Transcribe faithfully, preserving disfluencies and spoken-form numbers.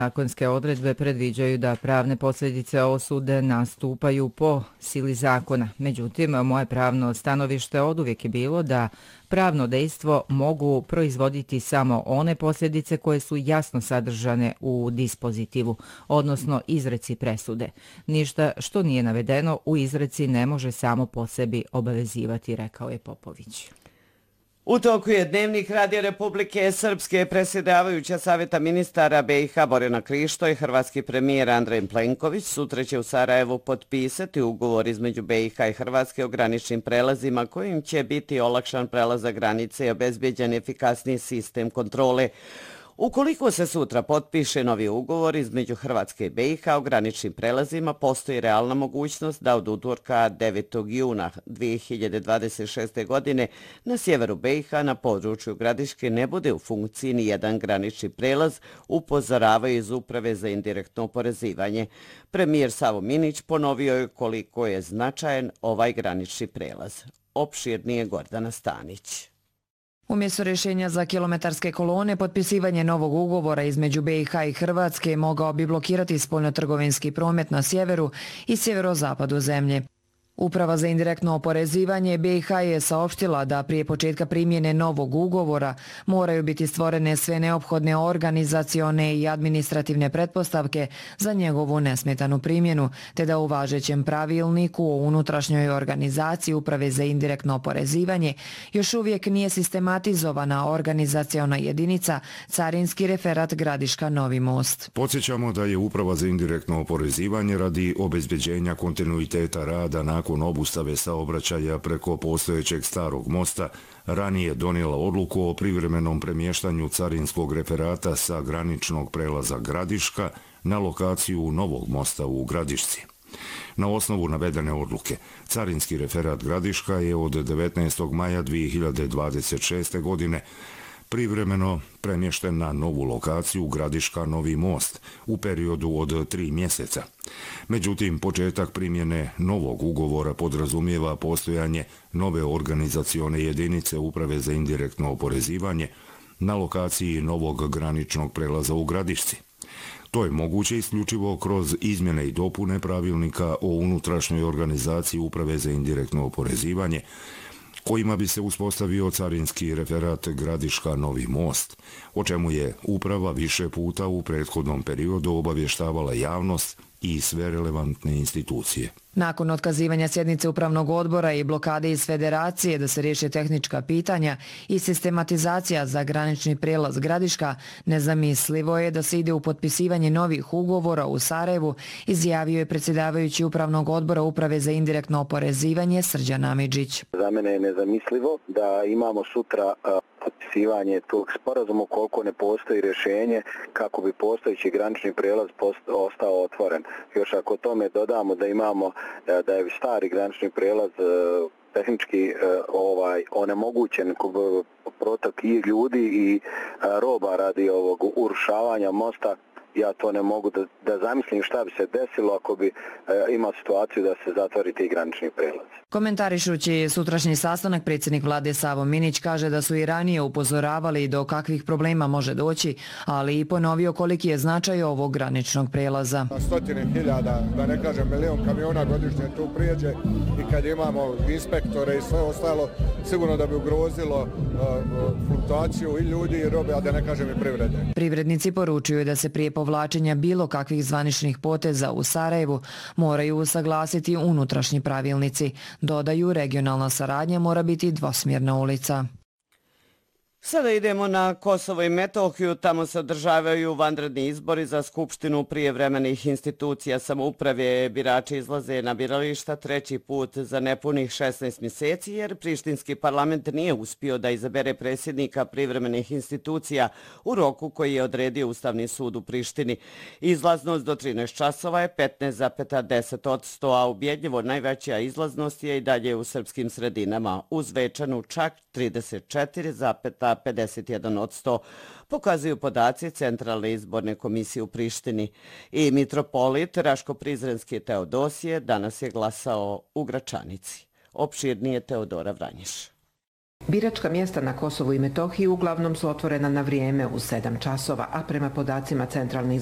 Zakonske odredbe predviđaju da pravne posljedice osude nastupaju po sili zakona. Međutim, moje pravno stanovište oduvijek je bilo da pravno dejstvo mogu proizvoditi samo one posljedice koje su jasno sadržane u dispozitivu, odnosno izreci presude. Ništa što nije navedeno u izreci ne može samo po sebi obavezivati, rekao je Popović. U toku je Dnevnik Radija Republike Srpske. Predsjedavajuća Savjeta ministara B i H Borjana Krišto i hrvatski premijer Andrej Plenković sutra će u Sarajevu potpisati ugovor između B i H i Hrvatske o graničnim prelazima kojim će biti olakšan prelazak granice i obezbjeđen efikasniji sistem kontrole. Ukoliko se sutra potpiše novi ugovor između Hrvatske i B i H o graničnim prelazima, postoji realna mogućnost da od utorka devetog juna dvije hiljade dvadeset šeste. godine na sjeveru B i H na području Gradiške ne bude u funkciji ni jedan granični prelaz, upozoravaju iz Uprave za indirektno oporezivanje. Premijer Savo Minić ponovio je koliko je značajan ovaj granični prelaz. Opširnije Gordana Stanić. Umjesto rješenja za kilometarske kolone, potpisivanje novog ugovora između B i H i Hrvatske mogao bi blokirati spoljnotrgovinski promet na sjeveru i sjeverozapadu zemlje. Uprava za indirektno oporezivanje B i H je saopštila da prije početka primjene novog ugovora moraju biti stvorene sve neophodne organizacione i administrativne pretpostavke za njegovu nesmetanu primjenu, te da u važećem pravilniku o unutrašnjoj organizaciji Uprave za indirektno oporezivanje još uvijek nije sistematizovana organizaciona jedinica Carinski referat Gradiška Novi Most. Podsjećamo da je Uprava za indirektno oporezivanje radi obezbeđenja kontinuiteta rada nakon nakon obustave saobraćaja preko postojećeg starog mosta ranije donijela odluku o privremenom premještanju carinskog referata sa graničnog prelaza Gradiška na lokaciju novog mosta u Gradišci. Na osnovu navedene odluke, carinski referat Gradiška je od devetnaestog maja dvije hiljade dvadeset šeste. godine privremeno premješten na novu lokaciju Gradiška Novi Most u periodu od tri mjeseca. Međutim, početak primjene novog ugovora podrazumijeva postojanje nove organizacione jedinice Uprave za indirektno oporezivanje na lokaciji novog graničnog prelaza u Gradišci. To je moguće isključivo kroz izmjene i dopune pravilnika o unutrašnjoj organizaciji Uprave za indirektno oporezivanje, kojima bi se uspostavio carinski referat Gradiška Novi Most, o čemu je uprava više puta u prethodnom periodu obavještavala javnost i sve relevantne institucije. Nakon otkazivanja sjednice upravnog odbora i blokade iz federacije da se riješe tehnička pitanja i sistematizacija za granični prijelaz Gradiška, nezamislivo je da se ide u potpisivanje novih ugovora u Sarajevu, izjavio je predsjedavajući upravnog odbora Uprave za indirektno oporezivanje Srđan Amidžić. Za mene je nezamislivo da imamo sutra potpisivanje tog sporazuma koliko ne postoji rješenje kako bi postojeći granični prijelaz ostao otvoren. Još ako tome dodamo da imamo da je stari granični prijelaz tehnički ovaj onemogućen protok i ljudi i roba radi ovog urušavanja mosta, ja to ne mogu da, da zamislim šta bi se desilo ako bi e, imao situaciju da se zatvori ti granični prelaz. Komentarišući sutrašnji sastanak, predsjednik vlade Savo Minić kaže da su i ranije upozoravali do kakvih problema može doći, ali i ponovio koliki je značaj ovog graničnog prelaza. Stotine hiljada, da ne kažem milion kamiona godišnje tu prijeđe i kad imamo inspektore i sve ostalo, sigurno da bi ugrozilo uh, fluktuaciju i ljudi i robe, a da ne kažem i privrede. Privrednici poručuju da se prije povlačenja bilo kakvih zvaničnih poteza u Sarajevu moraju usaglasiti unutrašnji pravilnici. Dodaju, regionalna saradnja mora biti dvosmjerna ulica. Sada idemo na Kosovo i Metohiju. Tamo se održavaju vanredni izbori za Skupštinu prijevremenih institucija samouprave. Birači izlaze na birališta treći put za nepunih šesnaest mjeseci jer prištinski parlament nije uspio da izabere predsjednika privremenih institucija u roku koji je odredio Ustavni sud u Prištini. Izlaznost do trinaest časova je petnaest zarez deset posto, a ubjedljivo najveća izlaznost je i dalje u srpskim sredinama, uz Večanu čak trideset četiri zarez pedeset jedan posto, pokazuju podaci Centralne izborne komisije u Prištini. I mitropolit Raško-Prizrenski Teodosije danas je glasao u Gračanici. Opširnije Teodora Vranješ. Biračka mjesta na Kosovu i Metohiji uglavnom su otvorena na vrijeme u sedam časova, a prema podacima Centralne